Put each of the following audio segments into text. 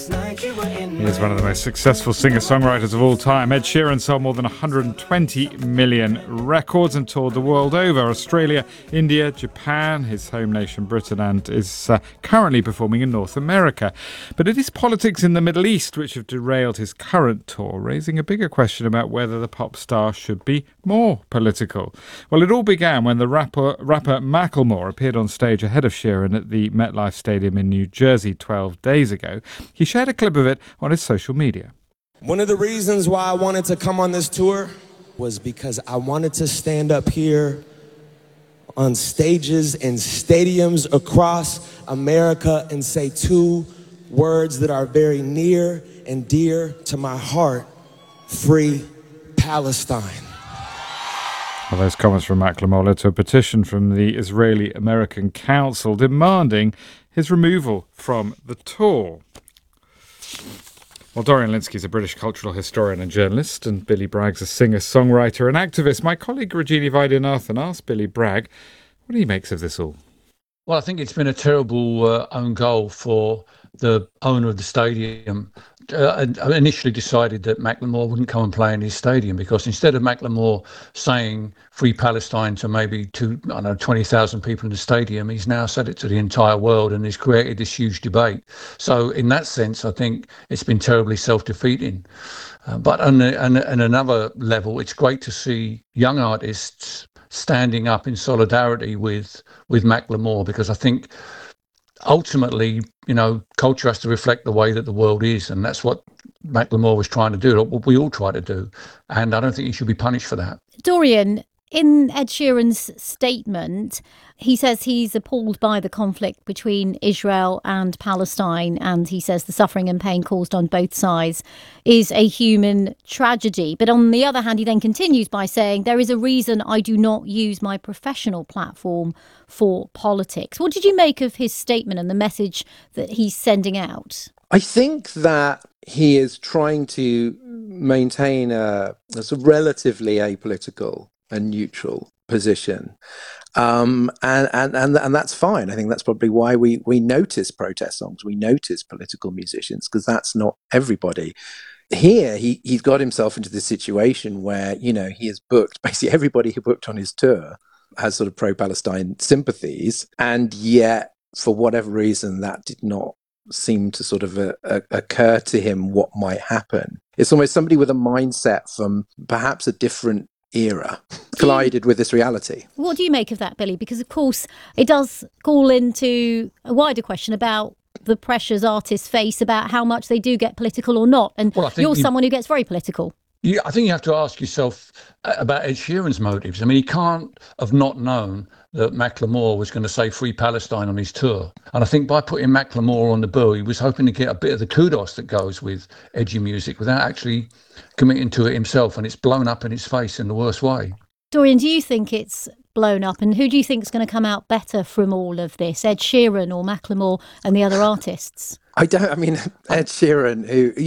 He is one of the most successful singer-songwriters of all time. Ed Sheeran sold more than 120 million records and toured the world over. Australia, India, Japan, his home nation Britain, and is currently performing in North America. But it is politics in the Middle East which have derailed his current tour, raising a bigger question about whether the pop star should be more political. Well, it all began when the rapper Macklemore appeared on stage ahead of Sheeran at the MetLife Stadium in New Jersey 12 days ago. He shared a clip of it on his social media. One of the reasons why I wanted to come on this tour was because I wanted to stand up here on stages and stadiums across America and say two words that are very near and dear to my heart: free Palestine. Well, those comments from Macklemore led to a petition from the Israeli-American Council demanding his removal from the tour. Well, Dorian Lynskey is a British cultural historian and journalist, and Billy Bragg's a singer, songwriter and activist. My colleague Rajini Vaidyanathan asked Billy Bragg what he makes of this all. Well, I think it's been a terrible own goal for the owner of the stadium. I initially decided that Macklemore wouldn't come and play in his stadium, because instead of Macklemore saying free Palestine to maybe 20,000 people in the stadium, he's now said it to the entire world and he's created this huge debate. So in that sense, I think it's been terribly self-defeating. But on another level, it's great to see young artists standing up in solidarity with Macklemore, because I think ultimately, culture has to reflect the way that the world is, and that's what Macklemore was trying to do, what we all try to do, and I don't think he should be punished for that. Dorian, in Ed Sheeran's statement, he says he's appalled by the conflict between Israel and Palestine, and he says the suffering and pain caused on both sides is a human tragedy. But on the other hand, he then continues by saying, there is a reason I do not use my professional platform for politics. What did you make of his statement and the message that he's sending out? I think that he is trying to maintain a sort of relatively apolitical and neutral position. And that's fine. I think that's probably why we notice protest songs, we notice political musicians, because that's not everybody. Here, he's got himself into this situation where, he has booked, basically everybody who booked on his tour has sort of pro-Palestine sympathies, and yet, for whatever reason, that did not seem to sort of occur to him what might happen. It's almost somebody with a mindset from perhaps a different era collided with this reality. What do you make of that, Billy? Because, of course, it does call into a wider question about the pressures artists face about how much they do get political or not. And you're someone who gets very political. Yeah, I think you have to ask yourself about Ed Sheeran's motives. I mean, he can't have not known that Macklemore was going to say free Palestine on his tour. And I think by putting Macklemore on the bill, he was hoping to get a bit of the kudos that goes with edgy music without actually committing to it himself. And it's blown up in his face in the worst way. Dorian, do you think it's blown up? And who do you think is going to come out better from all of this? Ed Sheeran or Macklemore and the other artists? Ed Sheeran,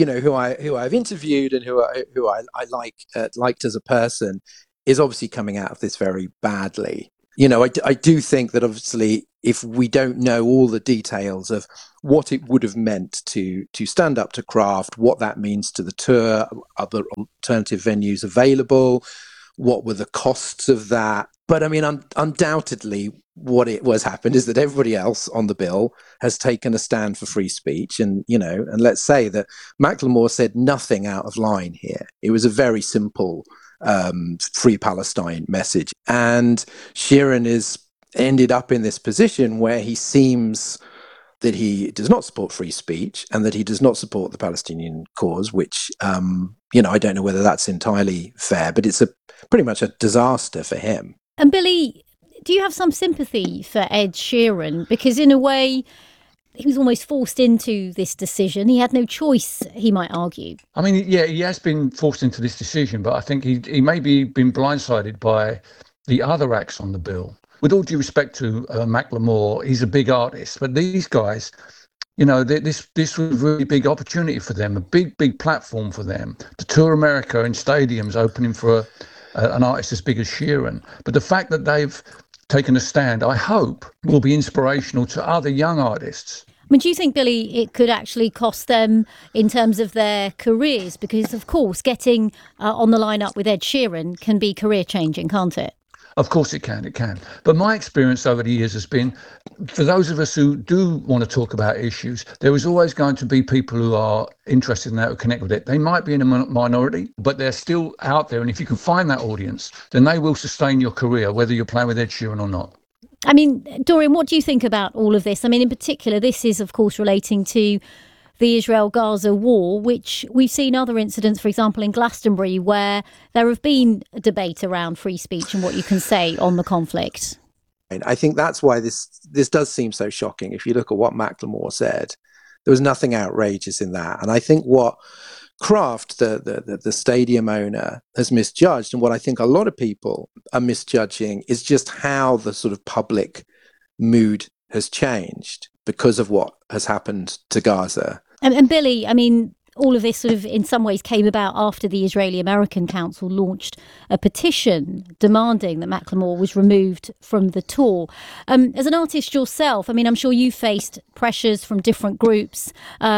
who I've interviewed and who I liked as a person, is obviously coming out of this very badly. I do think that obviously if we don't know all the details of what it would have meant to stand up to Craft, what that means to the tour, other alternative venues available, what were the costs of that. But I mean, undoubtedly, what has happened is that everybody else on the bill has taken a stand for free speech. And let's say that Macklemore said nothing out of line here. It was a very simple free Palestine message. And Sheeran is ended up in this position where he seems that he does not support free speech and that he does not support the Palestinian cause, which, I don't know whether that's entirely fair, but it's pretty much a disaster for him. And Billy, do you have some sympathy for Ed Sheeran? Because in a way, he was almost forced into this decision. He had no choice, he might argue. I mean, yeah, he has been forced into this decision, but I think he maybe been blindsided by the other acts on the bill. With all due respect to Macklemore, he's a big artist, but these guys, this was a really big opportunity for them, a big platform for them to tour America in stadiums, opening for an artist as big as Sheeran. But the fact that they've taken a stand, I hope, will be inspirational to other young artists. I mean, do you think, Billy, it could actually cost them in terms of their careers? Because, of course, getting on the lineup with Ed Sheeran can be career-changing, can't it? Of course it can. But my experience over the years has been, for those of us who do want to talk about issues, there is always going to be people who are interested in that, who connect with it. They might be in a minority, but they're still out there. And if you can find that audience, then they will sustain your career, whether you're playing with Ed Sheeran or not. I mean, Dorian, what do you think about all of this? I mean, in particular, this is, of course, relating to the Israel-Gaza war, which we've seen other incidents, for example, in Glastonbury, where there have been a debate around free speech and what you can say on the conflict. I think that's why this does seem so shocking. If you look at what Macklemore said, there was nothing outrageous in that. And I think what Kraft, the stadium owner, has misjudged, and what I think a lot of people are misjudging, is just how the sort of public mood has changed because of what has happened to Gaza. And Billy, I mean, all of this sort of in some ways came about after the Israeli-American Council launched a petition demanding that Macklemore was removed from the tour. As an artist yourself, I mean, I'm sure you faced pressures from different groups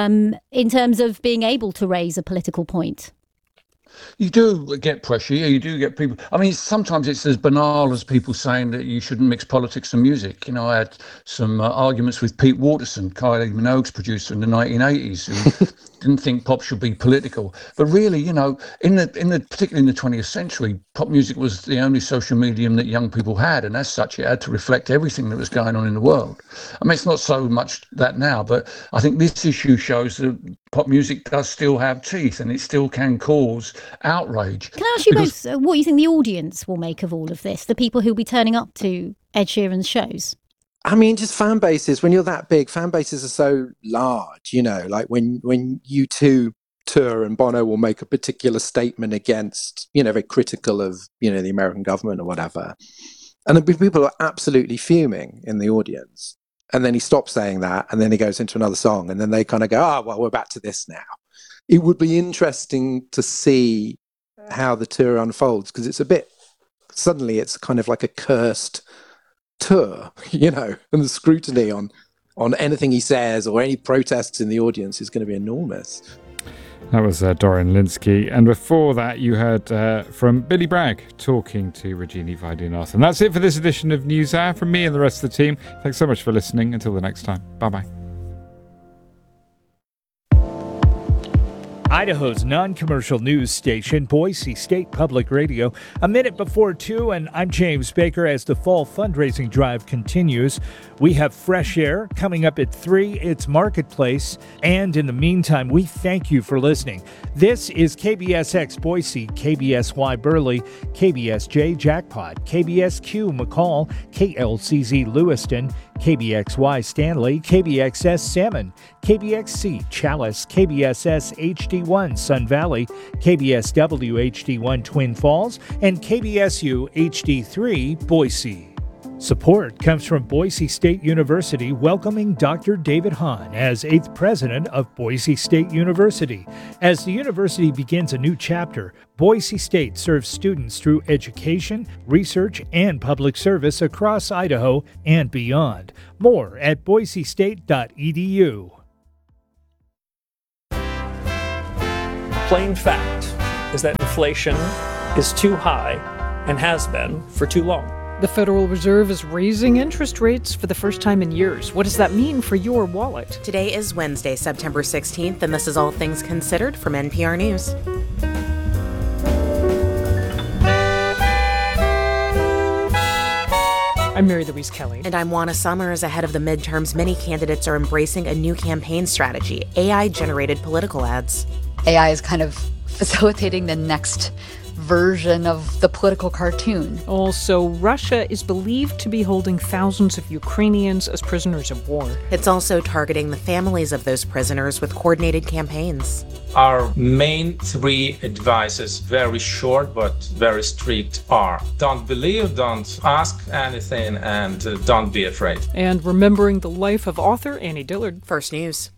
in terms of being able to raise a political point. You do get pressure. Yeah, you do get people. I mean, sometimes it's as banal as people saying that you shouldn't mix politics and music. You know, I had some arguments with Pete Waterson, Kylie Minogue's producer in the 1980s, who didn't think pop should be political. But really, you know, particularly in the 20th century, pop music was the only social medium that young people had, and as such, it had to reflect everything that was going on in the world. I mean, it's not so much that now, but I think this issue shows that pop music does still have teeth, and it still can cause outrage. Can I ask you both what you think the audience will make of all of this, the people who'll be turning up to Ed Sheeran's shows? I mean, just fan bases, when you're that big, fan bases are so large, you know, like when U2 tour and Bono will make a particular statement against, you know, very critical of, you know, the American government or whatever. And the people are absolutely fuming in the audience. And then he stops saying that, and then he goes into another song, and then they kind of go, oh, well, we're back to this now. It would be interesting to see how the tour unfolds, because it's a bit, suddenly it's kind of like a cursed tour, you know, and the scrutiny on anything he says or any protests in the audience is going to be enormous. That was Dorian Lynskey. And before that, you heard from Billy Bragg talking to Regina Vaidyanathan. And that's it for this edition of NewsHour. From me and the rest of the team, thanks so much for listening. Until the next time, bye-bye. Idaho's non-commercial news station, Boise State Public Radio. A minute before 2, and I'm James Baker. As the fall fundraising drive continues, we have Fresh Air coming up at 3. It's Marketplace. And in the meantime, we thank you for listening. This is KBSX Boise, KBSY Burley, KBSJ Jackpot, KBSQ McCall, KLCZ Lewiston, KBXY Stanley, KBXS Salmon, KBXC Chalice, KBSS HD1 Sun Valley, KBSW HD1 Twin Falls, and KBSU HD3 Boise. Support comes from Boise State University, welcoming Dr. David Hahn as 8th president of Boise State University. As the university begins a new chapter, Boise State serves students through education, research, and public service across Idaho and beyond. More at boisestate.edu. Plain fact is that inflation is too high and has been for too long. The Federal Reserve is raising interest rates for the first time in years. What does that mean for your wallet? Today is Wednesday, September 16th, and this is All Things Considered from NPR News. I'm Mary Louise Kelly. And I'm Juana Summers. Ahead of the midterms, many candidates are embracing a new campaign strategy, AI-generated political ads. AI is kind of facilitating the next version of the political cartoon. Also, Russia is believed to be holding thousands of Ukrainians as prisoners of war. It's also targeting the families of those prisoners with coordinated campaigns. Our main 3 advices, very short but very strict, are: don't believe, don't ask anything, and don't be afraid. And remembering the life of author Annie Dillard. First News.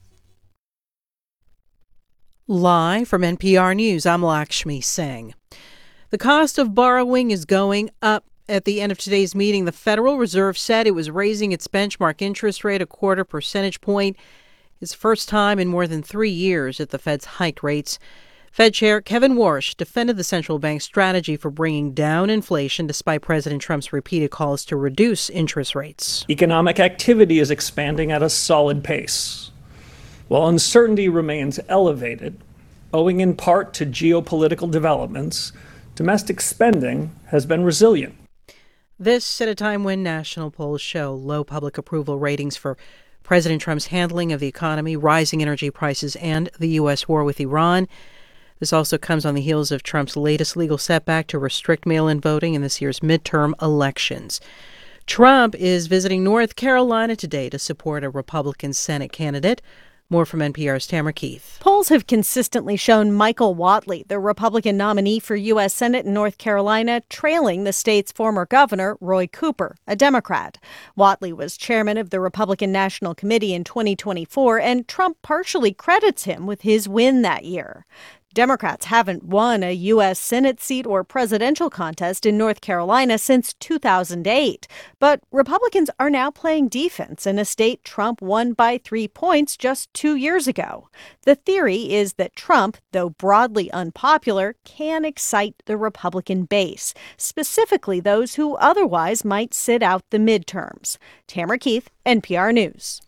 Live from NPR News, I'm Lakshmi Singh. The cost of borrowing is going up At the end of today's meeting, the Federal Reserve said it was raising its benchmark interest rate a quarter percentage point. It's the first time in more than 3 years that the Fed's hiked rates. Fed Chair Kevin Warsh defended the central bank's strategy for bringing down inflation despite President Trump's repeated calls to reduce interest rates. Economic activity is expanding at a solid pace, while uncertainty remains elevated, owing in part to geopolitical developments. Domestic spending has been resilient. This at a time when national polls show low public approval ratings for President Trump's handling of the economy, rising energy prices, and the U.S. war with Iran. This also comes on the heels of Trump's latest legal setback to restrict mail-in voting in this year's midterm elections. Trump is visiting North Carolina today to support a Republican Senate candidate. More from NPR's Tamara Keith. Polls have consistently shown Michael Whatley, the Republican nominee for U.S. Senate in North Carolina, trailing the state's former governor, Roy Cooper, a Democrat. Whatley was chairman of the Republican National Committee in 2024, and Trump partially credits him with his win that year. Democrats haven't won a U.S. Senate seat or presidential contest in North Carolina since 2008. But Republicans are now playing defense in a state Trump won by 3 points just 2 years ago. The theory is that Trump, though broadly unpopular, can excite the Republican base, specifically those who otherwise might sit out the midterms. Tamara Keith, NPR News.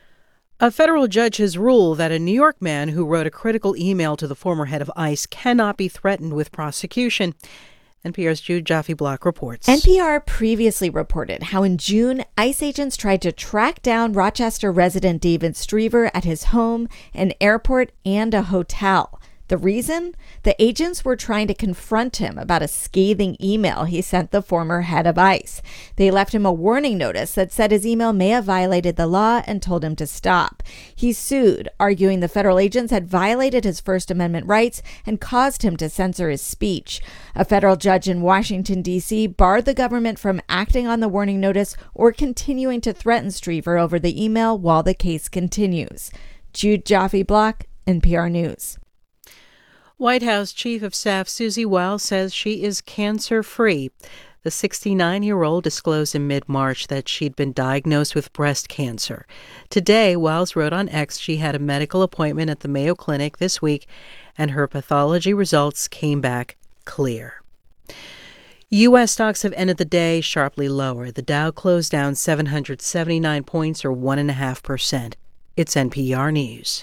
A federal judge has ruled that a New York man who wrote a critical email to the former head of ICE cannot be threatened with prosecution. NPR's Jude Jaffe-Block reports. NPR previously reported how in June, ICE agents tried to track down Rochester resident David Striever at his home, an airport, and a hotel. The reason? The agents were trying to confront him about a scathing email he sent the former head of ICE. They left him a warning notice that said his email may have violated the law and told him to stop. He sued, arguing the federal agents had violated his First Amendment rights and caused him to censor his speech. A federal judge in Washington, D.C. barred the government from acting on the warning notice or continuing to threaten Striever over the email while the case continues. Jude Jaffe-Block, NPR News. White House Chief of Staff Susie Wiles says she is cancer-free. The 69-year-old disclosed in mid-March that she'd been diagnosed with breast cancer. Today, Wiles wrote on X she had a medical appointment at the Mayo Clinic this week, and her pathology results came back clear. U.S. stocks have ended the day sharply lower. The Dow closed down 779 points, or 1.5%. It's NPR News.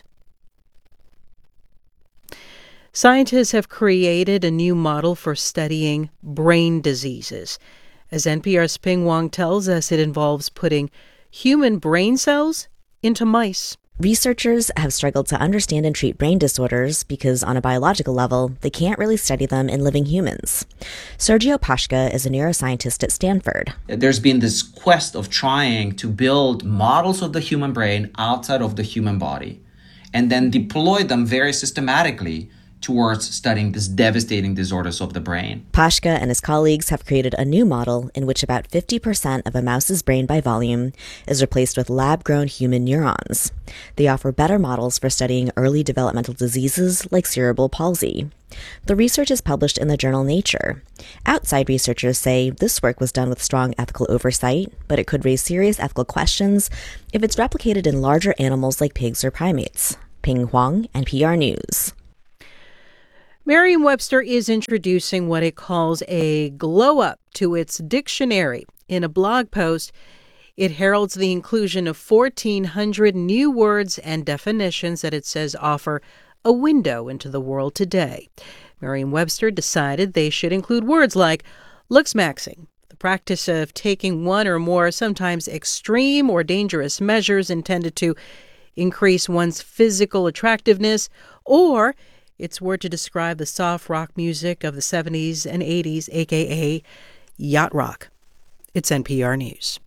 Scientists have created a new model for studying brain diseases. As NPR's Ping Wong tells us, it involves putting human brain cells into mice. Researchers have struggled to understand and treat brain disorders because, on a biological level, they can't really study them in living humans. Sergio Pashka is a neuroscientist at Stanford. There's been this quest of trying to build models of the human brain outside of the human body and then deploy them very systematically towards studying these devastating disorders of the brain. Pashka and his colleagues have created a new model in which about 50% of a mouse's brain by volume is replaced with lab-grown human neurons. They offer better models for studying early developmental diseases like cerebral palsy. The research is published in the journal Nature. Outside researchers say this work was done with strong ethical oversight, but it could raise serious ethical questions if it's replicated in larger animals like pigs or primates. Ping Huang, NPR News. Merriam-Webster is introducing what it calls a glow-up to its dictionary. In a blog post, it heralds the inclusion of 1,400 new words and definitions that it says offer a window into the world today. Merriam-Webster decided they should include words like looksmaxing, the practice of taking one or more sometimes extreme or dangerous measures intended to increase one's physical attractiveness, or its word to describe the soft rock music of the 70s and 80s, a.k.a. yacht rock. It's NPR News.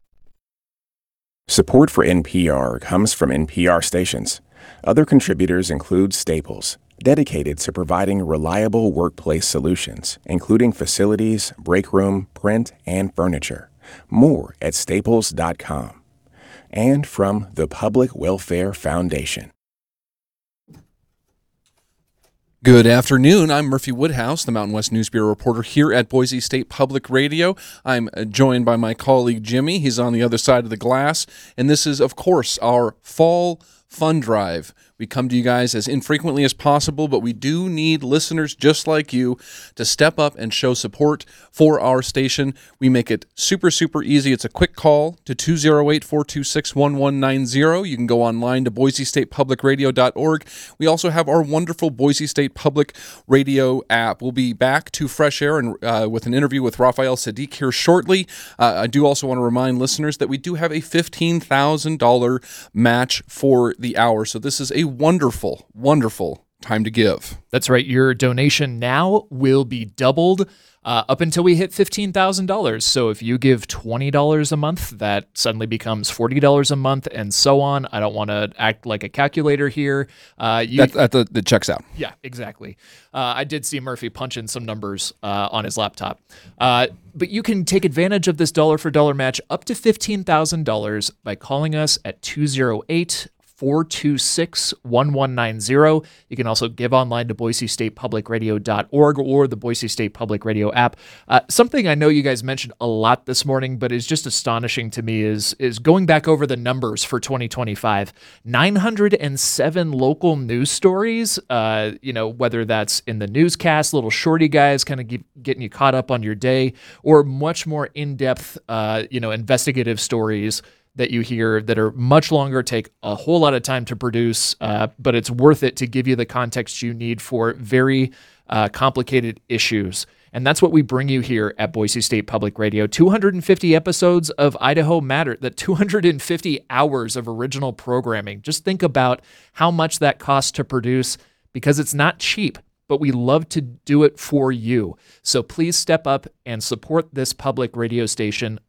Support for NPR comes from NPR stations. Other contributors include Staples, dedicated to providing reliable workplace solutions, including facilities, break room, print, and furniture. More at staples.com. And from the Public Welfare Foundation. Good afternoon. I'm Murphy Woodhouse, the Mountain West News Bureau reporter here at Boise State Public Radio. I'm joined by my colleague Jimmy. He's on the other side of the glass. And this is, of course, our Fall Fund Drive. We come to you guys as infrequently as possible, but we do need listeners just like you to step up and show support for our station. We make it super, super easy. It's a quick call to 208-426-1190. You can go online to boisestatepublicradio.org. We also have our wonderful Boise State Public Radio app. We'll be back to Fresh Air and with an interview with Raphael Saadiq here shortly. I do also want to remind listeners that we do have a $15,000 match for the hour. So this is a wonderful, wonderful time to give. That's right. Your donation now will be doubled up until we hit $15,000. So if you give $20 a month, that suddenly becomes $40 a month and so on. I don't want to act like a calculator here. That checks out. Yeah, exactly. I did see Murphy punch in some numbers on his laptop. But you can take advantage of this dollar for dollar match up to $15,000 by calling us at 208-426-1190. You can also give online to boisestatepublicradio.org or the Boise State Public Radio app. Something I know you guys mentioned a lot this morning, but is just astonishing to me is going back over the numbers for 2025. 907 local news stories, whether that's in the newscast, little shorty guys kind of getting you caught up on your day, or much more in-depth, investigative stories that you hear that are much longer, take a whole lot of time to produce, but it's worth it to give you the context you need for very complicated issues. And that's what we bring you here at Boise State Public Radio. 250 episodes of Idaho Matter, that 250 hours of original programming. Just think about how much that costs to produce, because it's not cheap, but we love to do it for you. So please step up and support this public radio station,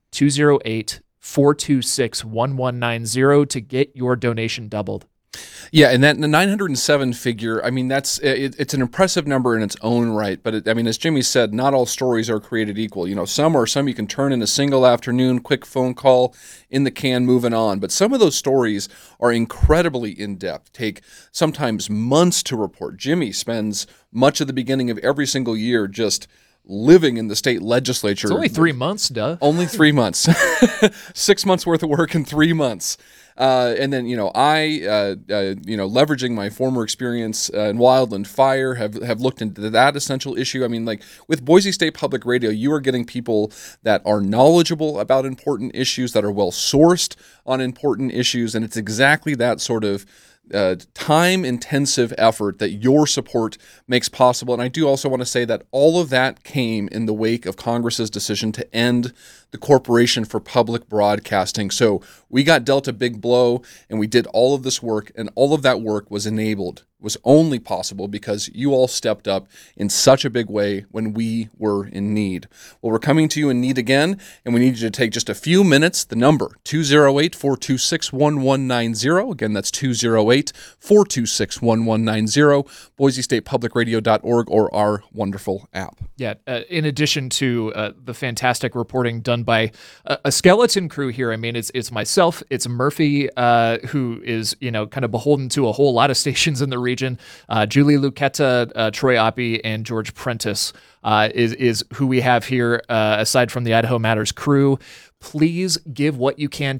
208-426-1190 to get your donation doubled. Yeah, and the 907 figure, I mean, it's an impressive number in its own right. But as Jimmy said, not all stories are created equal. Some you can turn in a single afternoon, quick phone call, in the can, moving on. But some of those stories are incredibly in-depth, take sometimes months to report. Jimmy spends much of the beginning of every single year just living in the state legislature. It's only 3 months, duh. Only 3 months. 6 months worth of work in 3 months. And then, leveraging my former experience in wildland fire, have looked into that essential issue. With Boise State Public Radio, you are getting people that are knowledgeable about important issues, that are well-sourced on important issues, and it's exactly that sort of time-intensive effort that your support makes possible. And I do also want to say that all of that came in the wake of Congress's decision to end the Corporation for Public Broadcasting. So we got dealt a big blow, and we did all of this work, and all of that work was only possible because you all stepped up in such a big way when we were in need. Well, we're coming to you in need again, and we need you to take just a few minutes. The number, 208-426-1190. Again, that's 208-426-1190, boisestatepublicradio.org, or our wonderful app. Yeah, in addition to the fantastic reporting done by a skeleton crew here, it's myself, it's Murphy, who is, kind of beholden to a whole lot of stations in the region. Julie Luqueta, Troy Oppie, and George Prentice is who we have here, aside from the Idaho Matters crew. Please give what you can,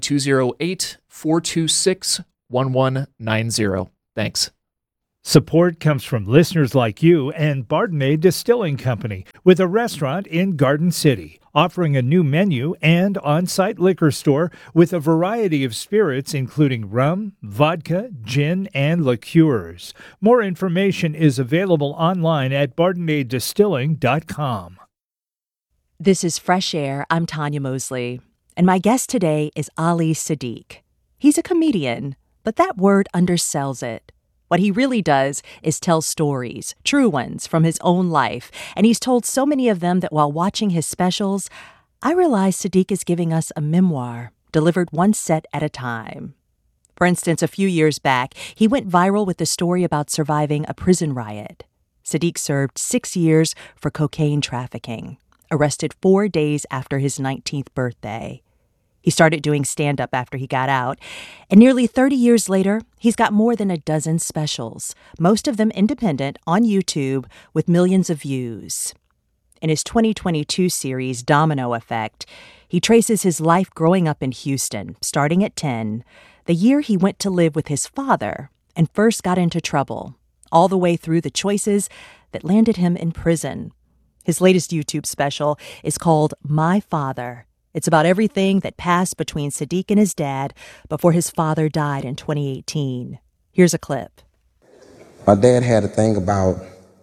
208-426-1190. Thanks. Support comes from listeners like you and Bardenay Distilling Company, with a restaurant in Garden City, offering a new menu and on-site liquor store with a variety of spirits, including rum, vodka, gin, and liqueurs. More information is available online at BardenayDistilling.com. This is Fresh Air. I'm Tanya Mosley, and my guest today is Ali Saadiq. He's a comedian, but that word undersells it. What he really does is tell stories, true ones, from his own life, and he's told so many of them that while watching his specials, I realize Saadiq is giving us a memoir, delivered one set at a time. For instance, a few years back, he went viral with the story about surviving a prison riot. Saadiq served 6 years for cocaine trafficking, arrested 4 days after his 19th birthday. He started doing stand-up after he got out. And nearly 30 years later, he's got more than a dozen specials, most of them independent, on YouTube with millions of views. In his 2022 series, Domino Effect, he traces his life growing up in Houston, starting at 10, the year he went to live with his father and first got into trouble, all the way through the choices that landed him in prison. His latest YouTube special is called My Father. It's about everything that passed between Sadiq and his dad before his father died in 2018. Here's a clip. My dad had a thing about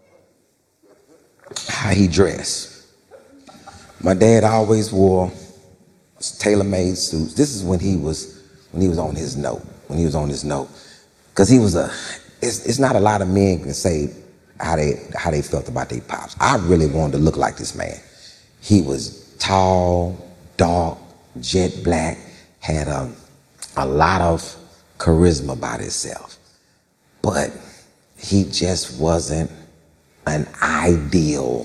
how he dressed. My dad always wore tailor-made suits. This is when he was on his note. Because he was it's not a lot of men can say how they felt about their pops. I really wanted to look like this man. He was tall, dark, jet black, had a lot of charisma about himself. But he just wasn't an ideal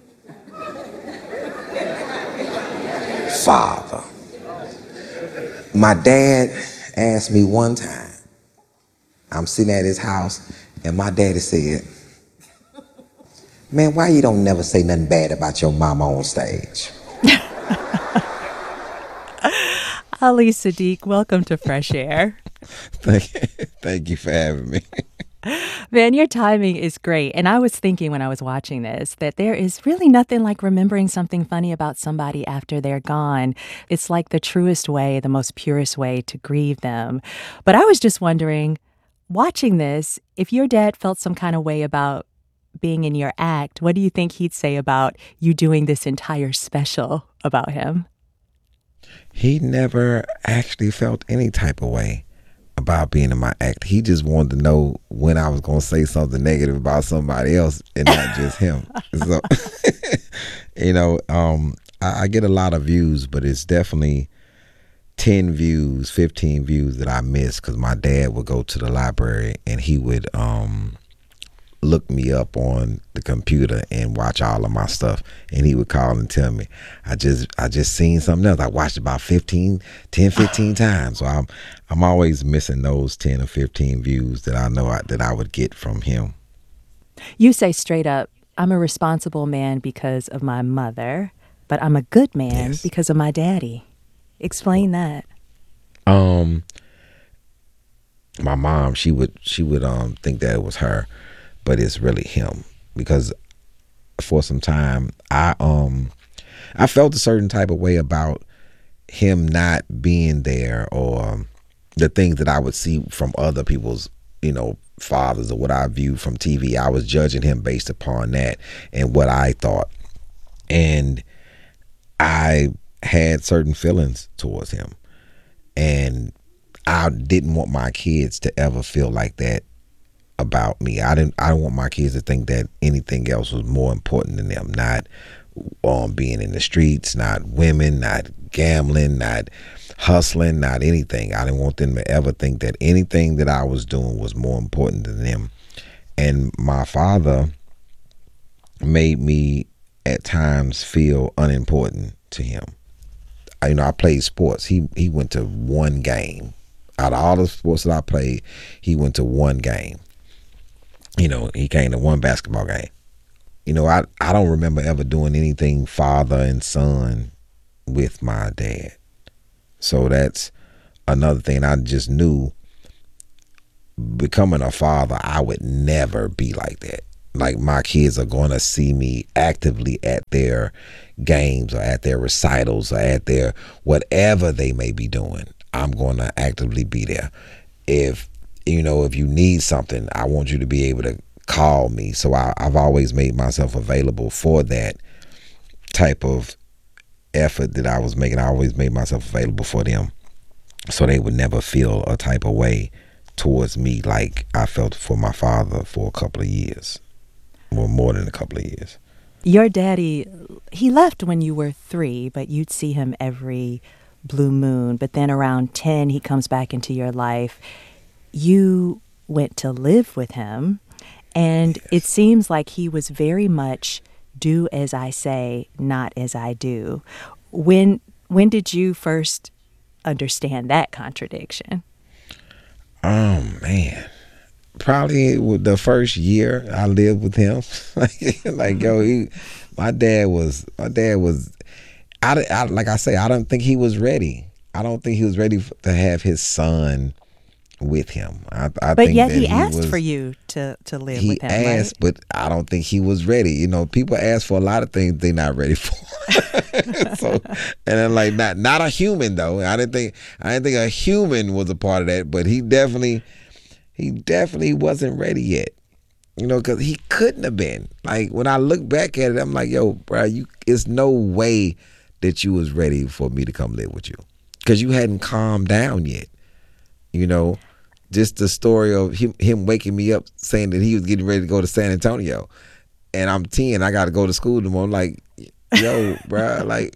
father. My dad asked me one time, I'm sitting at his house, and my daddy said, man, why you don't never say nothing bad about your mama on stage? Ali Siddiq, welcome to Fresh Air. Thank you for having me. Man, your timing is great. And I was thinking when I was watching this that there is really nothing like remembering something funny about somebody after they're gone. It's like the truest way, the most purest way to grieve them. But I was just wondering, watching this, if your dad felt some kind of way about being in your act, what do you think he'd say about you doing this entire special about him? He never actually felt any type of way about being in my act. He just wanted to know when I was going to say something negative about somebody else and not just him. So, I get a lot of views, but it's definitely 10 views, 15 views that I miss because my dad would go to the library and he would look me up on the computer and watch all of my stuff, and he would call and tell me I just seen something else. I watched about 15 times. So I'm always missing those 10 or 15 views that I know that I would get from him. You say straight up, I'm a responsible man because of my mother, but I'm a good man because of my daddy. Explain that. My mom, she would think that it was her, but it's really him, because for some time I felt a certain type of way about him not being there, or the things that I would see from other people's, fathers, or what I viewed from TV. I was judging him based upon that and what I thought. And I had certain feelings towards him, and I didn't want my kids to ever feel like that about me. I don't want my kids to think that anything else was more important than them. Not being in the streets, not women, not gambling, not hustling, not anything. I didn't want them to ever think that anything that I was doing was more important than them. And my father made me at times feel unimportant to him. I played sports. He went to one game. Out of all the sports that I played, he went to one game. He came to one basketball game. I don't remember ever doing anything father and son with my dad. So that's another thing. I just knew becoming a father, I would never be like that. Like, my kids are going to see me actively at their games or at their recitals or at their whatever they may be doing. I'm going to actively be there. If you need something, I want you to be able to call me. So I've always made myself available for that type of effort that I was making. I always made myself available for them, so they would never feel a type of way towards me like I felt for my father for a couple of years, or more than a couple of years. Your daddy, he left when you were 3, but you'd see him every blue moon. But then around 10, he comes back into your life. You went to live with him, and it seems like he was very much do as I say, not as I do. When did you first understand that contradiction? Oh man, probably with the first year I lived with him. My dad was. Like I say, I don't think he was ready. I don't think he was ready to have his son with him. I But think yet that he asked was, for you to live he with him, asked, but I don't think he was ready. You know, people ask for a lot of things they're not ready for. So, and then like not a human though. I didn't think a human was a part of that, but he definitely wasn't ready yet. You know, because he couldn't have been. Like when I look back at it, I'm like, yo, bro, it's no way that you was ready for me to come live with you, because you hadn't calmed down yet. You know, just the story of him waking me up saying that he was getting ready to go to San Antonio, and I'm 10. I got to go to school tomorrow. I'm like, yo, bro, like,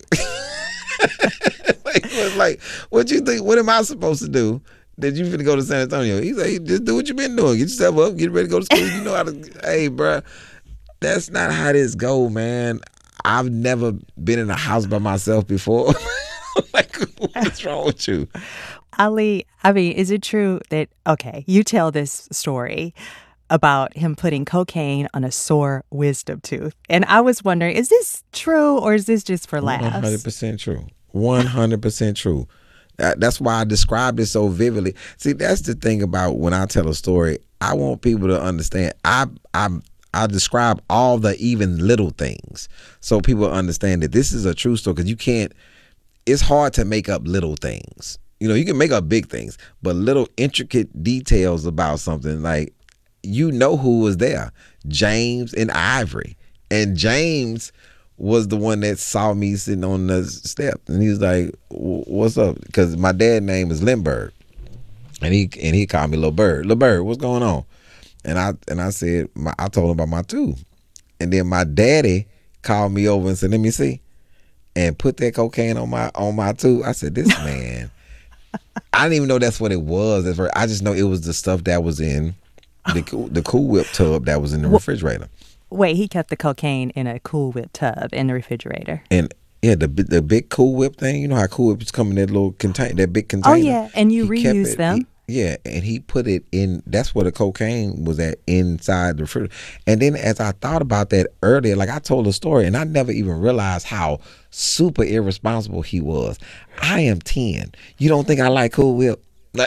what you think? What am I supposed to do? That you finna go to San Antonio? He said, just do what you been doing. Get yourself up, get ready to go to school. You know how to. Hey, bro, that's not how this go, man. I've never been in a house by myself before. Like, what's wrong with you? Ali, I mean, is it true that, okay, you tell this story about him putting cocaine on a sore wisdom tooth. And I was wondering, is this true or is this just for laughs? 100% true. 100% true. That's why I described it so vividly. See, that's the thing about when I tell a story, I want people to understand. I describe all the even little things so people understand that this is a true story, because it's hard to make up little things. You know, you can make up big things, but little intricate details about something, like, you know who was there, James and Ivory. And James was the one that saw me sitting on the step, and he was like, what's up? Because my dad's name is Lindbergh, and he called me Lil Bird. Lil Bird, what's going on? And I said, I told him about my tooth. And then my daddy called me over and said, let me see, and put that cocaine on my tooth. I said, this man, I didn't even know that's what it was at first. I just know it was the stuff that was in the Cool Whip tub that was in the refrigerator. Wait, he kept the cocaine in a Cool Whip tub in the refrigerator. And yeah, the big Cool Whip thing. You know how Cool Whips come in that little container, that big container. Oh yeah, and you reuse them. And he put it in. That's where the cocaine was at, inside the refrigerator. And then as I thought about that earlier, like, I told a story, and I never even realized how super irresponsible he was. I am 10. You don't think I like Cool Whip?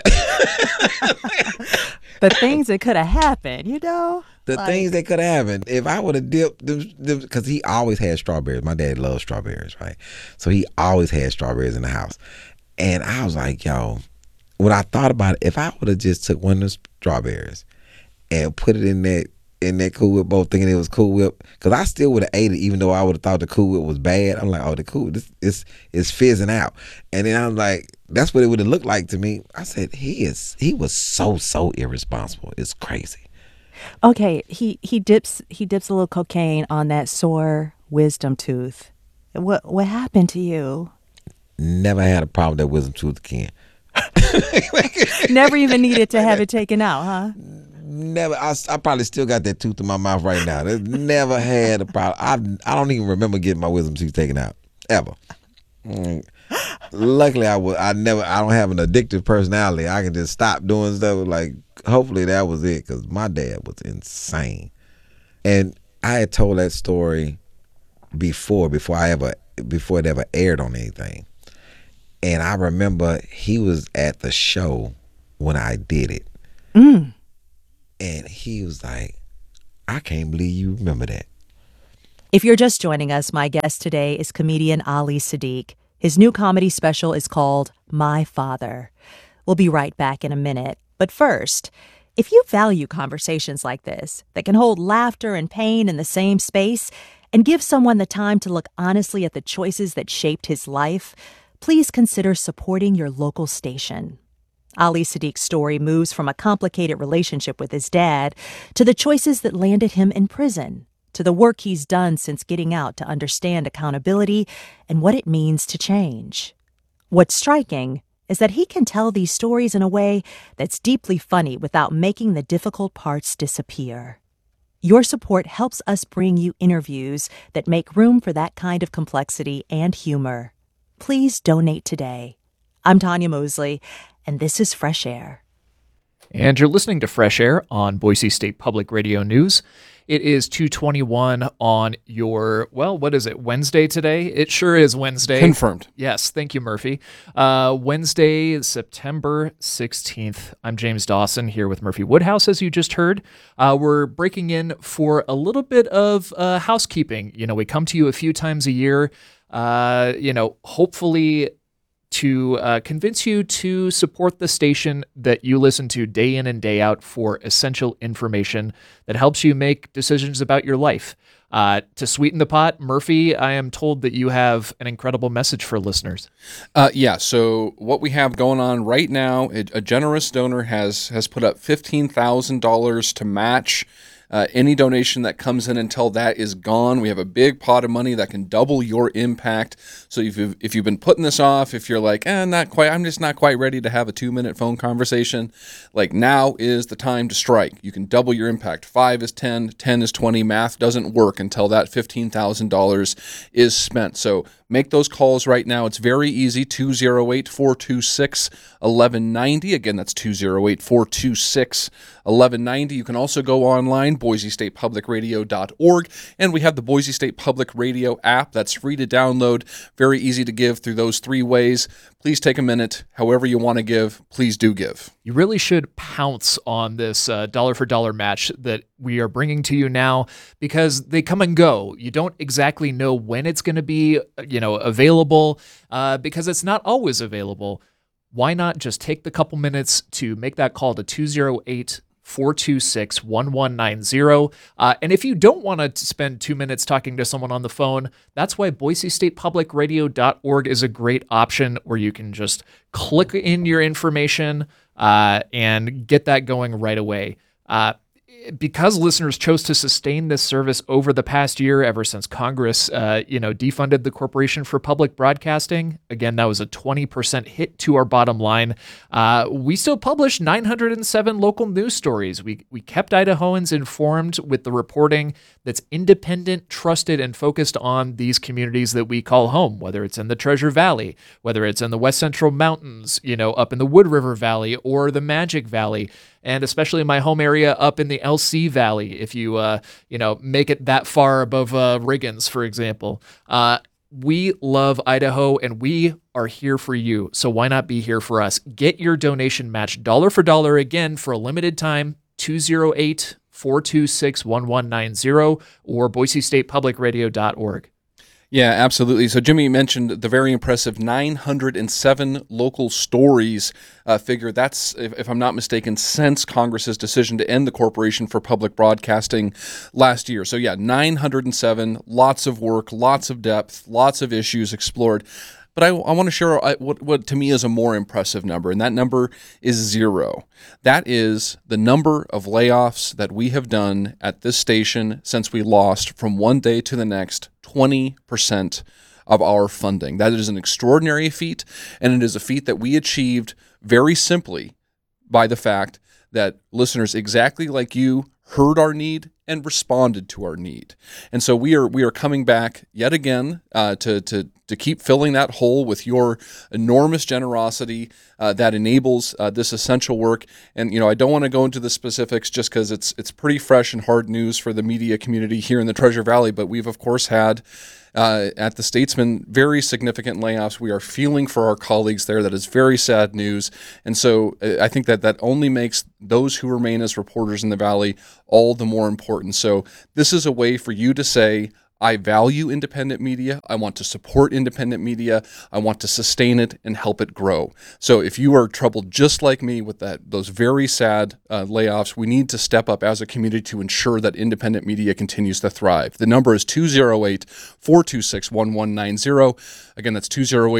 The things that could have happened, you know? Things that could have happened. If I would have dipped them, because he always had strawberries. My dad loves strawberries, right? So he always had strawberries in the house. And I was like, yo, when I thought about it, if I would have just took one of the strawberries and put it in that Cool Whip bowl, thinking it was Cool Whip, because I still would have ate it, even though I would have thought the Cool Whip was bad. I'm like, oh, the Cool Whip, this is fizzing out. And then I was like, that's what it would have looked like to me. I said, he was so irresponsible. It's crazy. Okay, he dips a little cocaine on that sore wisdom tooth. What happened to you? Never had a problem with that wisdom tooth again. Never even needed to have it taken out, huh? Never. I probably still got that tooth in my mouth right now. Never had a problem. I don't even remember getting my wisdom tooth taken out ever. Luckily, I don't have an addictive personality. I can just stop doing stuff. Like, hopefully that was it, because my dad was insane. And I had told that story before it ever aired on anything. And I remember he was at the show when I did it. And he was like, I can't believe you remember that. If you're just joining us, my guest today is comedian Ali Siddiq. His new comedy special is called My Father. We'll be right back in a minute. But first, if you value conversations like this that can hold laughter and pain in the same space and give someone the time to look honestly at the choices that shaped his life, please consider supporting your local station. Ali Siddiq's story moves from a complicated relationship with his dad to the choices that landed him in prison, to the work he's done since getting out to understand accountability and what it means to change. What's striking is that he can tell these stories in a way that's deeply funny without making the difficult parts disappear. Your support helps us bring you interviews that make room for that kind of complexity and humor. Please donate today. I'm Tanya Mosley, and this is Fresh Air. And you're listening to Fresh Air on Boise State Public Radio News. It is 2:21 on your, well, what is it, Wednesday today? It sure is Wednesday. Confirmed. Yes, thank you, Murphy. Wednesday, September 16th. I'm James Dawson here with Murphy Woodhouse, as you just heard. We're breaking in for a little bit of housekeeping. You know, we come to you a few times a year, hopefully to convince you to support the station that you listen to day in and day out for essential information that helps you make decisions about your life. To sweeten the pot, Murphy, I am told that you have an incredible message for listeners. So what we have going on right now, a generous donor has put up $15,000 to match any donation that comes in until that is gone. We have a big pot of money that can double your impact. So if you've been putting this off, if you're like, not quite, I'm just not quite ready to have a 2-minute phone conversation, like now is the time to strike. You can double your impact. 5 is 10, 10 is 20. Math doesn't work until that $15,000 is spent. So make those calls right now. It's very easy. 208-426-1190. Again, that's 208-426-1190. You can also go online, BoiseStatePublicRadio.org, and we have the Boise State Public Radio app that's free to download. Very easy to give through those 3 ways. Please take a minute. However you want to give, please do give. You really should pounce on this dollar for dollar match that we are bringing to you now, because they come and go. You don't exactly know when it's going to be, available, because it's not always available. Why not just take the couple minutes to make that call to 208-426-1190. And if you don't want to spend 2 minutes talking to someone on the phone, that's why BoiseStatePublicRadio.org is a great option, where you can just click in your information and get that going right away. Because listeners chose to sustain this service over the past year, ever since Congress, defunded the Corporation for Public Broadcasting. Again, that was a 20% hit to our bottom line. We still published 907 local news stories. We kept Idahoans informed with the reporting that's independent, trusted, and focused on these communities that we call home, whether it's in the Treasure Valley, whether it's in the West Central Mountains, up in the Wood River Valley or the Magic Valley, and especially my home area up in the LC Valley, if you, make it that far above Riggins, for example. We love Idaho, and we are here for you, so why not be here for us? Get your donation matched dollar for dollar, again, for a limited time, 208-426-1190 or BoiseStatePublicRadio.org. Yeah, absolutely. So Jimmy mentioned the very impressive 907 local stories figure. That's, if I'm not mistaken, since Congress's decision to end the Corporation for Public Broadcasting last year. So yeah, 907, lots of work, lots of depth, lots of issues explored. But I want to share what to me is a more impressive number, and that number is 0. That is the number of layoffs that we have done at this station since we lost from one day to the next 20% of our funding. That is an extraordinary feat, and it is a feat that we achieved very simply by the fact that listeners exactly like you heard our need and responded to our need. And so we are coming back yet again to keep filling that hole with your enormous generosity that enables this essential work. And I don't want to go into the specifics just because it's pretty fresh and hard news for the media community here in the Treasure Valley, but we've of course had at the Statesman very significant layoffs. We are feeling for our colleagues there. That is very sad news. And so I think that only makes those who remain as reporters in the Valley all the more important. So this is a way for you to say, I value independent media. I want to support independent media. I want to sustain it and help it grow. So if you are troubled just like me with those very sad layoffs, we need to step up as a community to ensure that independent media continues to thrive. The number is 208-426-1190. Again, that's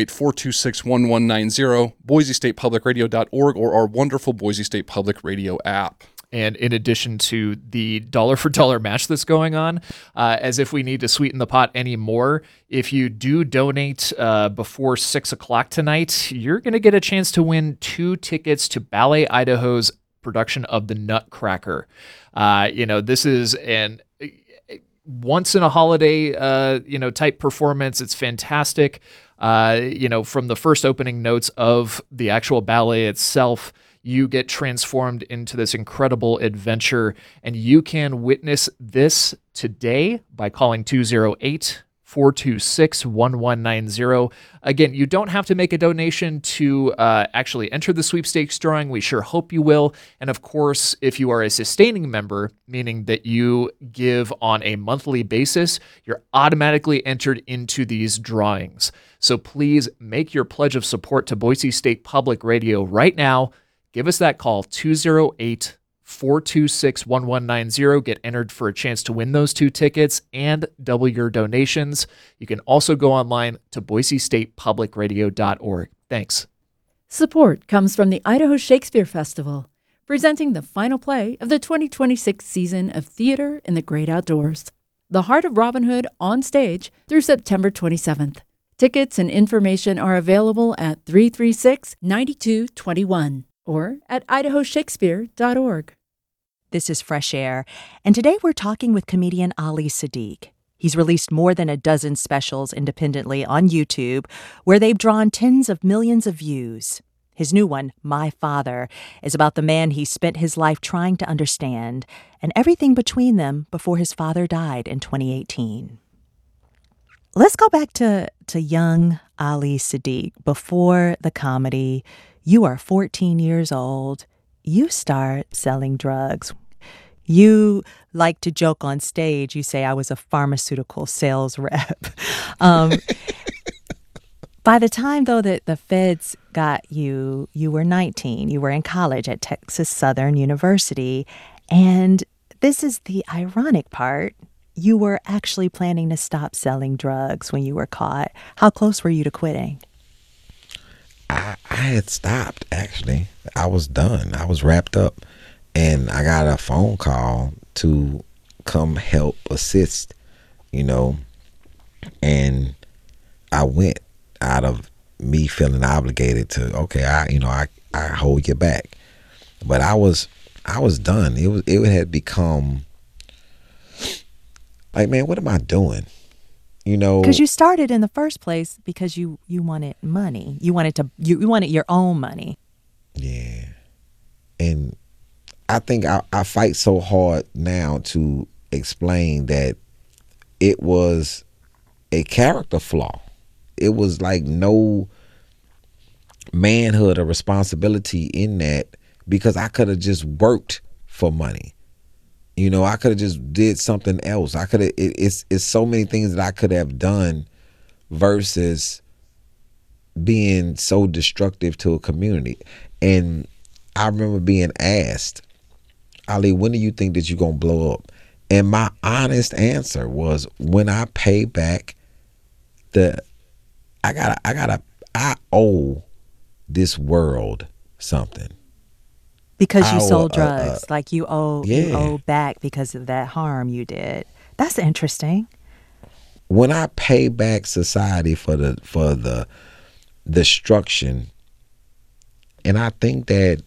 208-426-1190, BoiseStatePublicRadio.org, or our wonderful Boise State Public Radio app. And in addition to the dollar for dollar match that's going on, as if we need to sweeten the pot anymore, if you do donate before 6 o'clock tonight, you're going to get a chance to win 2 tickets to Ballet Idaho's production of The Nutcracker. This is an once in a holiday, type performance. It's fantastic. From the first opening notes of the actual ballet itself, you get transformed into this incredible adventure, and you can witness this today by calling 208-426-1190. Again, you don't have to make a donation to actually enter the sweepstakes drawing. We sure hope you will. And of course, if you are a sustaining member, meaning that you give on a monthly basis, you're automatically entered into these drawings. So please make your pledge of support to Boise State Public Radio right now. Give us that call, 208-426-1190. Get entered for a chance to win those 2 tickets and double your donations. You can also go online to boisestatepublicradio.org. Thanks. Support comes from the Idaho Shakespeare Festival, presenting the final play of the 2026 season of Theater in the Great Outdoors, The Heart of Robin Hood on stage through September 27th. Tickets and information are available at 336-9221. or at idahoshakespeare.org. This is Fresh Air, and today we're talking with comedian Ali Siddiq. He's released more than a dozen specials independently on YouTube, where they've drawn tens of millions of views. His new one, My Father, is about the man he spent his life trying to understand, and everything between them before his father died in 2018. Let's go back to young Ali Siddiq. Before the comedy, you are 14 years old. You start selling drugs. You like to joke on stage. You say, I was a pharmaceutical sales rep. By the time, though, that the feds got you, you were 19. You were in college at Texas Southern University. And this is the ironic part. You were actually planning to stop selling drugs when you were caught. How close were you to quitting? I had stopped, actually. I was done. I was wrapped up. And I got a phone call to come help assist, and I went out of me feeling obligated to, okay, I hold you back. But I was done. It had become like, man, what am I doing? Because you started in the first place because you wanted money. You wanted your own money. Yeah. And I think I fight so hard now to explain that it was a character flaw. It was like no manhood or responsibility in that, because I could have just worked for money. I could have just did something else. I could have. It's so many things that I could have done versus being so destructive to a community. And I remember being asked, Ali, when do you think that you're gonna blow up? And my honest answer was, when I pay back I owe this world something. Because you sold drugs, like you owe back because of that harm you did. That's interesting. When I pay back society for the destruction, and I think that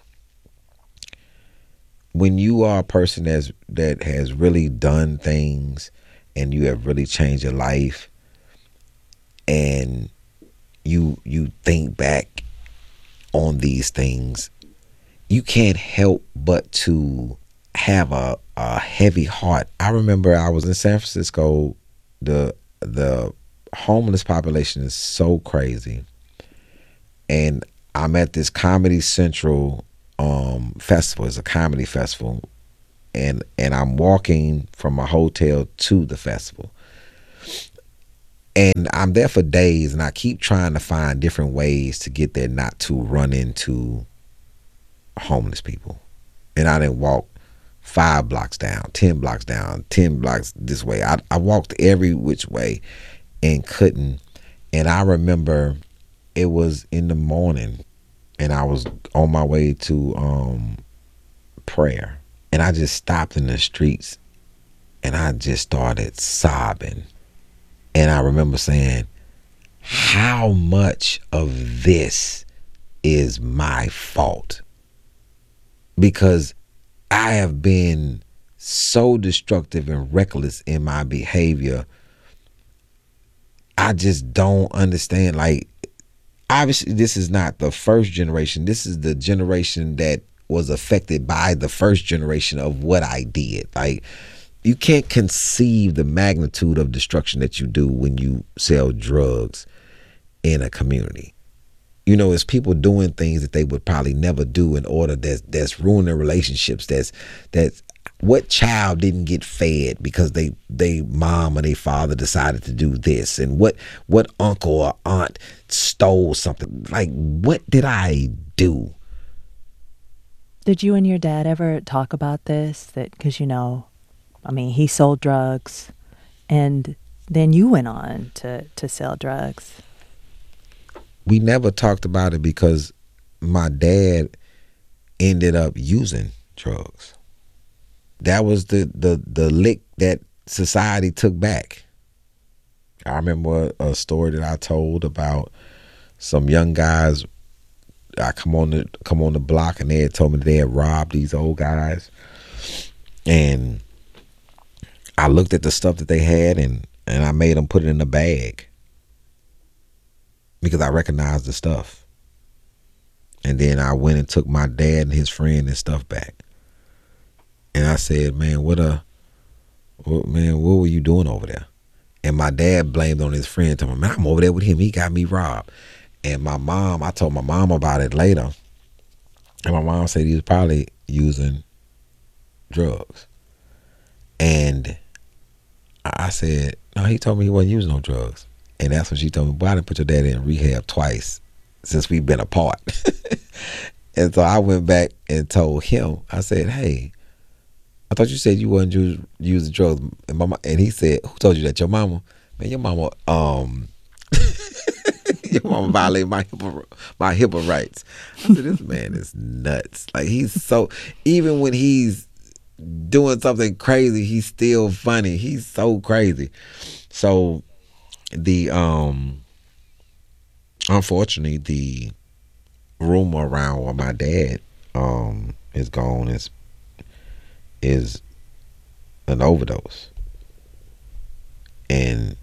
when you are a person that has really done things and you have really changed your life, and you think back on these things, you can't help but to have a heavy heart. I remember I was in San Francisco. The homeless population is so crazy, and I'm at this Comedy Central festival. It's a comedy festival, and I'm walking from my hotel to the festival, and I'm there for days, and I keep trying to find different ways to get there, not to run into homeless people. And I didn't walk 5 blocks down, 10 blocks down, 10 blocks this way. I walked every which way and couldn't. And I remember it was in the morning, and I was on my way to prayer, and I just stopped in the streets, and I just started sobbing. And I remember saying, how much of this is my fault? Because I have been so destructive and reckless in my behavior I just don't understand. Like, obviously, this is not the first generation. This is the generation that was affected by the first generation of what I did. Like, you can't conceive the magnitude of destruction that you do when you sell drugs in a community. You know, it's people doing things that they would probably never do in order that's ruining relationships. That's what child didn't get fed because they mom or they father decided to do this, and what uncle or aunt stole something. Like, what did I do? Did you and your dad ever talk about this? That because he sold drugs, and then you went on to sell drugs. We never talked about it because my dad ended up using drugs. That was the lick that society took back. I remember a story that I told about some young guys. I come on the block, and they had told me they had robbed these old guys, and I looked at the stuff that they had, and I made them put it in a bag because I recognized the stuff. And then I went and took my dad and his friend and stuff back. And I said, man, what were you doing over there? And my dad blamed on his friend, told me, man, I'm over there with him. He got me robbed. And I told my mom about it later. And my mom said he was probably using drugs. And I said, no, he told me he wasn't using no drugs. And that's when she told me, boy, I done put your dad in rehab twice since we've been apart. And so I went back and told him, I said, hey, I thought you said you wasn't using drugs. And he said, who told you that? Your mama? Man, your mama, your mama violated my HIPAA rights. I said, this man is nuts. Like, even when he's doing something crazy, he's still funny. He's so crazy. So unfortunately, the rumor around where my dad is gone is an overdose. And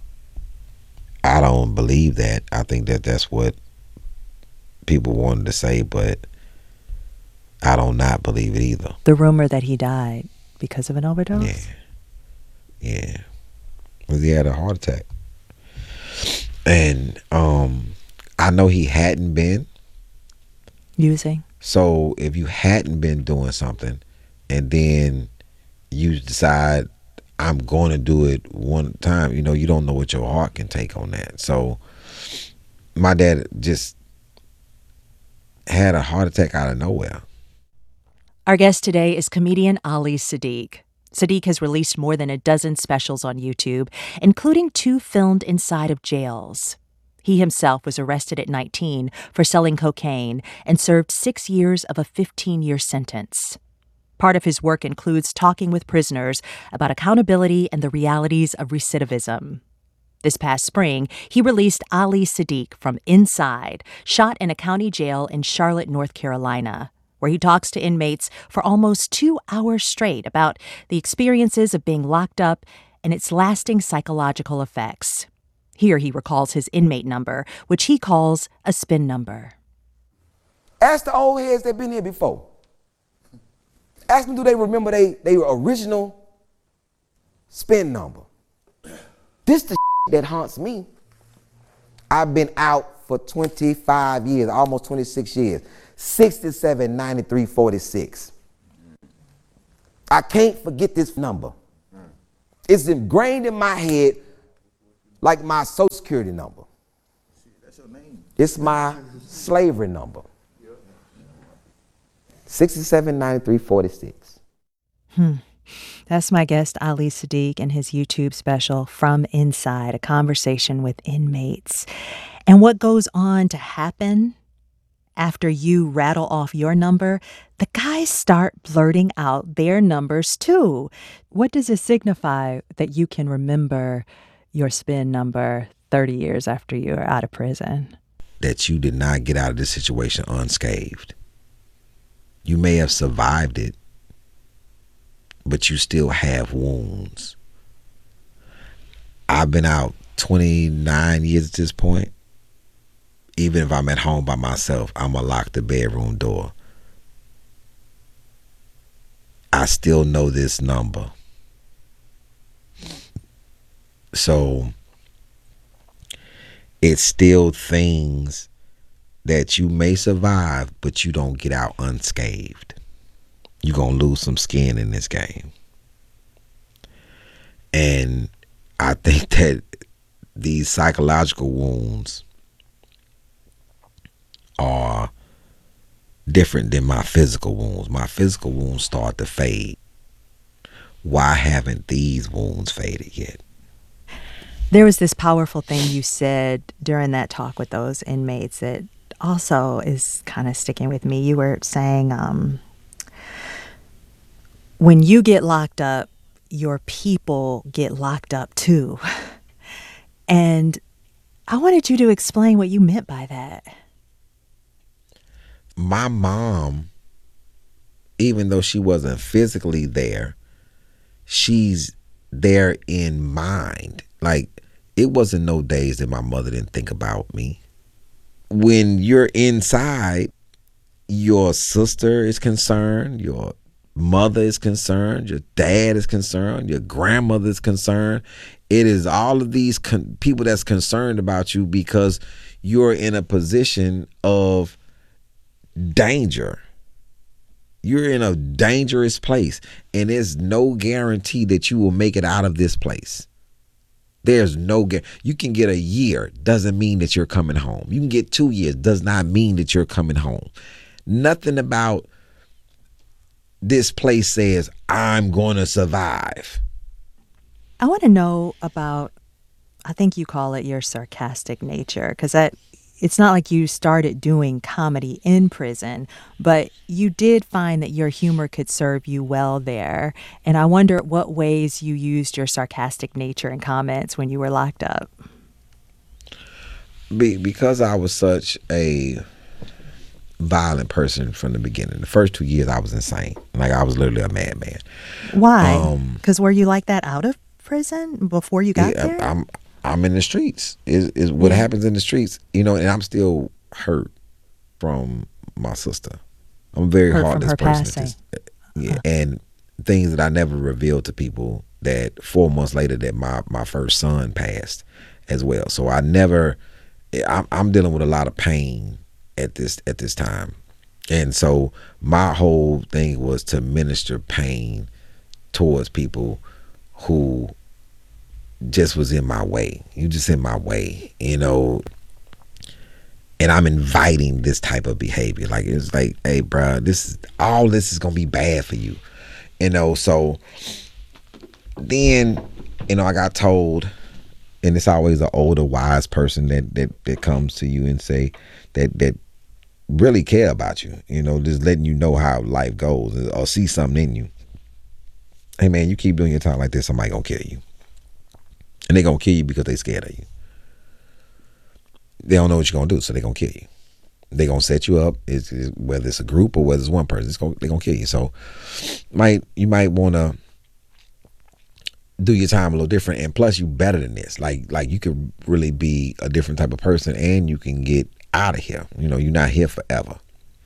I don't believe that. I think that that's what people wanted to say, but I don't not believe it either. The rumor that he died because of an overdose? Yeah. Because he had a heart attack. And I know he hadn't been using. So if you hadn't been doing something and then you decide I'm going to do it one time, you don't know what your heart can take on that. So my dad just had a heart attack out of nowhere. Our guest today is comedian Ali Siddiq. Siddiq has released more than a dozen specials on YouTube, including 2 filmed inside of jails. He himself was arrested at 19 for selling cocaine and served 6 years of a 15-year sentence. Part of his work includes talking with prisoners about accountability and the realities of recidivism. This past spring, he released Ali Siddiq from Inside, shot in a county jail in Charlotte, North Carolina, where he talks to inmates for almost 2 hours straight about the experiences of being locked up and its lasting psychological effects. Here he recalls his inmate number, which he calls a spin number. Ask the old heads that been here before. Ask them, do they remember they original spin number? This the that haunts me. I've been out for 25 years, almost 26 years. 67, 93, 46. I can't forget this number. It's ingrained in my head like my Social Security number. That's your name. It's my slavery number. 67, 93, 46. That's my guest, Ali Siddiq, and his YouTube special, From Inside, a conversation with inmates. And what goes on to happen after you rattle off your number, the guys start blurting out their numbers too. What does it signify that you can remember your spin number 30 years after you're out of prison? That you did not get out of this situation unscathed. You may have survived it, but you still have wounds. I've been out 29 years at this point. Even if I'm at home by myself, I'm going to lock the bedroom door. I still know this number. So it's still things that you may survive, but you don't get out unscathed. You're going to lose some skin in this game. And I think that these psychological wounds are different than my physical wounds. My physical wounds start to fade. Why haven't these wounds faded yet? There was this powerful thing you said during that talk with those inmates that also is kind of sticking with me. You were saying when you get locked up, your people get locked up too. And I wanted you to explain what you meant by that. My mom, even though she wasn't physically there, she's there in mind. Like, it wasn't no days that my mother didn't think about me. When you're inside, your sister is concerned, your mother is concerned, your dad is concerned, your grandmother is concerned. It is all of these people that's concerned about you because you're in a position of danger. You're in a dangerous place, and there's no guarantee that you will make it out of this place. There's no you can get a year, doesn't mean that you're coming home. You can get 2 years, does not mean that you're coming home. Nothing about this place says I'm going to survive. I want to know about, I think you call it your sarcastic nature, because it's not like you started doing comedy in prison, but you did find that your humor could serve you well there. And I wonder what ways you used your sarcastic nature in comments when you were locked up. Because I was such a violent person from the beginning. The first 2 years I was insane. Like, I was literally a madman. Why? Because were you like that out of prison before you got there? I'm in the streets. Is what happens in the streets, and I'm still hurt from my sister. I'm a very heartless person. And things that I never revealed to people, that 4 months later that my first son passed as well. So I'm dealing with a lot of pain at this time. And so my whole thing was to minister pain towards people who just was in my way. You just in my way, and I'm inviting this type of behavior. Like, it's like, hey, bro, this is gonna be bad for you, so then, I got told, and it's always an older wise person that comes to you and say that really care about you, just letting you know how life goes or see something in you. Hey man, you keep doing your time like this, somebody gonna kill you. And they're going to kill you because they're scared of you. They don't know what you're going to do, so they're going to kill you. They're going to set you up, whether it's a group or whether it's one person, they're going to kill you. So you might want to do your time a little different. And plus, you better than this. Like you could really be a different type of person, and you can get out of here. You're not here forever.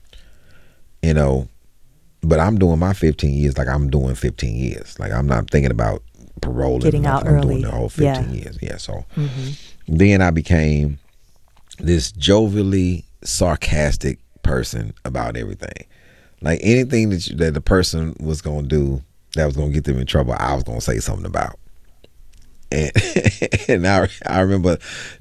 But I'm doing my 15 years like I'm doing 15 years. Like, I'm not thinking about parole, getting out early. I'm doing the whole 15 years. Yeah. So then I became this jovially sarcastic person about everything. Like, anything that the person was going to do that was going to get them in trouble, I was going to say something about. And I remember